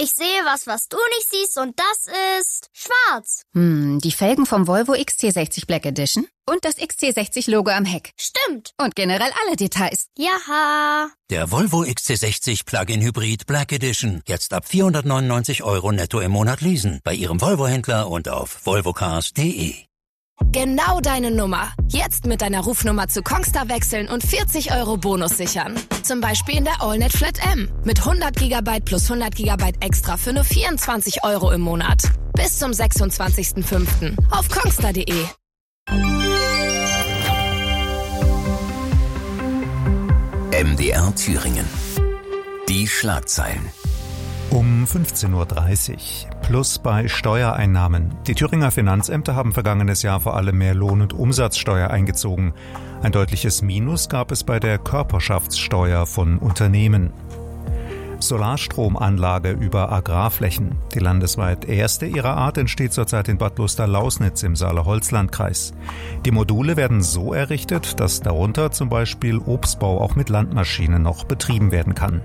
Ich sehe was du nicht siehst und das ist schwarz. Die Felgen vom Volvo XC60 Black Edition und das XC60-Logo am Heck. Stimmt. Und generell alle Details. Jaha. Der Volvo XC60 Plug-in Hybrid Black Edition. Jetzt ab 499 € netto im Monat leasen. Bei Ihrem Volvo-Händler und auf volvocars.de. Genau deine Nummer. Jetzt mit deiner Rufnummer zu Kongstar wechseln und 40 € Bonus sichern. Zum Beispiel in der AllNet Flat M. Mit 100 GB plus 100 GB extra für nur 24 € im Monat. Bis zum 26.05. auf kongstar.de. MDR Thüringen. Die Schlagzeilen. Um 15.30 Uhr. Plus bei Steuereinnahmen. Die Thüringer Finanzämter haben vergangenes Jahr vor allem mehr Lohn- und Umsatzsteuer eingezogen. Ein deutliches Minus gab es bei der Körperschaftssteuer von Unternehmen. Solarstromanlage über Agrarflächen. Die landesweit erste ihrer Art entsteht zurzeit in Bad Luster-Lausnitz im Saale-Holzland-Kreis. Die Module werden so errichtet, dass darunter zum Beispiel Obstbau auch mit Landmaschinen noch betrieben werden kann.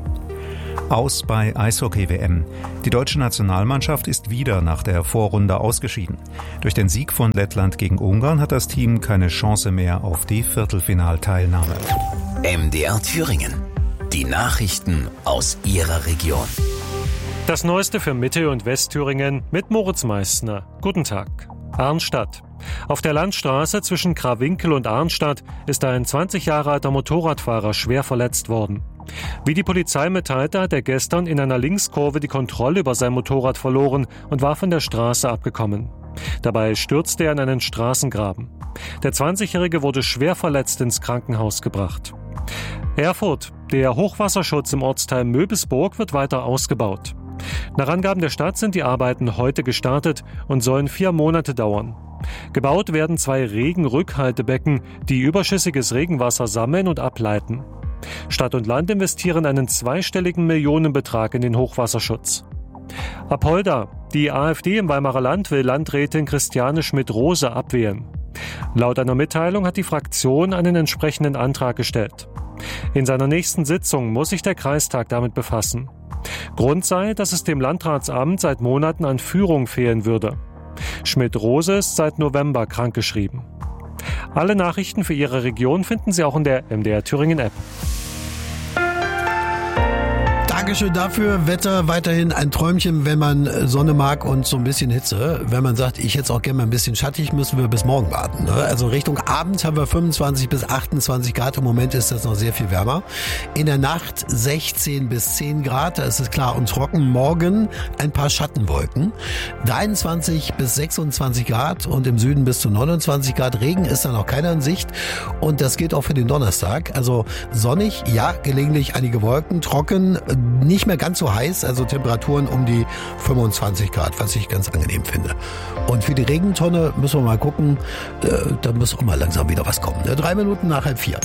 Aus bei Eishockey-WM. Die deutsche Nationalmannschaft ist wieder nach der Vorrunde ausgeschieden. Durch den Sieg von Lettland gegen Ungarn hat das Team keine Chance mehr auf die Viertelfinalteilnahme. MDR Thüringen. Die Nachrichten aus Ihrer Region. Das Neueste für Mitte- und Westthüringen mit Moritz Meissner. Guten Tag. Arnstadt. Auf der Landstraße zwischen Krawinkel und Arnstadt ist ein 20 Jahre alter Motorradfahrer schwer verletzt worden. Wie die Polizei mitteilte, hat er gestern in einer Linkskurve die Kontrolle über sein Motorrad verloren und war von der Straße abgekommen. Dabei stürzte er in einen Straßengraben. Der 20-Jährige wurde schwer verletzt ins Krankenhaus gebracht. Erfurt. Der Hochwasserschutz im Ortsteil Möbelsburg wird weiter ausgebaut. Nach Angaben der Stadt sind die Arbeiten heute gestartet und sollen 4 Monate dauern. Gebaut werden 2 Regenrückhaltebecken, die überschüssiges Regenwasser sammeln und ableiten. Stadt und Land investieren einen zweistelligen Millionenbetrag in den Hochwasserschutz. Apolda. Die AfD im Weimarer Land will Landrätin Christiane Schmidt-Rose abwählen. Laut einer Mitteilung hat die Fraktion einen entsprechenden Antrag gestellt. In seiner nächsten Sitzung muss sich der Kreistag damit befassen. Grund sei, dass es dem Landratsamt seit Monaten an Führung fehlen würde. Schmidt-Rose ist seit November krankgeschrieben. Alle Nachrichten für Ihre Region finden Sie auch in der MDR Thüringen App. Dankeschön dafür. Wetter weiterhin ein Träumchen, wenn man Sonne mag und so ein bisschen Hitze. Wenn man sagt, ich hätte es auch gerne mal ein bisschen schattig, müssen wir bis morgen warten. Ne? Also Richtung Abend haben wir 25 bis 28 Grad. Im Moment ist das noch sehr viel wärmer. In der Nacht 16 bis 10 Grad. Da ist es klar und trocken. Morgen ein paar Schattenwolken. 23 bis 26 Grad und im Süden bis zu 29 Grad. Regen ist da noch keiner in Sicht. Und das gilt auch für den Donnerstag. Also sonnig, ja, gelegentlich einige Wolken. Trocken, nicht mehr ganz so heiß, also Temperaturen um die 25 Grad, was ich ganz angenehm finde. Und für die Regentonne müssen wir mal gucken, da muss auch mal langsam wieder was kommen. 3 Minuten nach 3:30.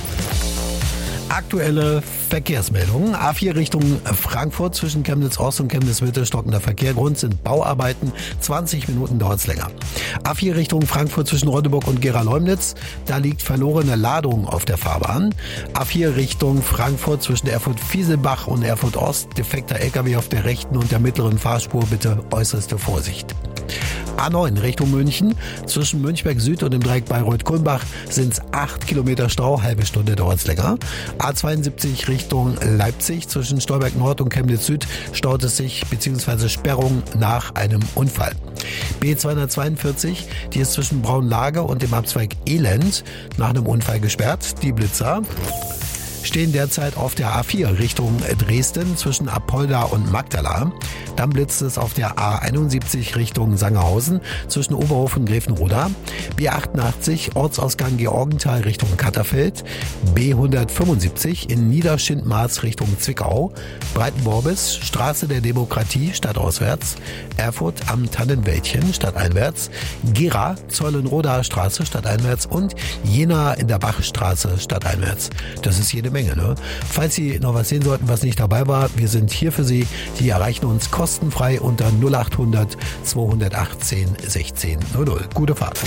Aktuelle Verkehrsmeldungen. A4 Richtung Frankfurt zwischen Chemnitz-Ost und Chemnitz-Mitte stockender Verkehr. Grund sind Bauarbeiten. 20 Minuten dauert es länger. A4 Richtung Frankfurt zwischen Rottenburg und Gera-Leumnitz. Da liegt verlorene Ladung auf der Fahrbahn. A4 Richtung Frankfurt zwischen Erfurt-Fieselbach und Erfurt-Ost. Defekter LKW auf der rechten und der mittleren Fahrspur. Bitte äußerste Vorsicht. A9 Richtung München. Zwischen Münchberg Süd und dem Dreieck Bayreuth-Kulmbach sind es 8 Kilometer Stau. Halbe Stunde dauert es länger. A72 Richtung Leipzig. Zwischen Stolberg Nord und Chemnitz Süd staut es sich bzw. Sperrung nach einem Unfall. B242, die ist zwischen Braunlage und dem Abzweig Elend nach einem Unfall gesperrt. Die Blitzer stehen derzeit auf der A4 Richtung Dresden zwischen Apolda und Magdala. Dann blitzt es auf der A71 Richtung Sangerhausen zwischen Oberhof und Gräfenroda. B88 Ortsausgang Georgenthal Richtung Katterfeld. B175 in Niederschindmarz Richtung Zwickau. Breitenborbis, Straße der Demokratie stadtauswärts. Erfurt am Tannenwäldchen stadteinwärts. Gera, Zollenroda Straße stadteinwärts und Jena in der Bachstraße stadteinwärts. Das ist jede Menge, ne? Falls Sie noch was sehen sollten, was nicht dabei war, wir sind hier für Sie. Die erreichen uns kostenfrei unter 0800 218 16 00. Gute Fahrt.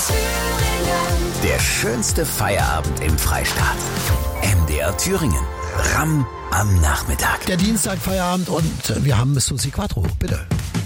Der schönste Feierabend im Freistaat. MDR Thüringen. Ramm am Nachmittag. Der Dienstag Feierabend und wir haben Susi Quattro. Bitte.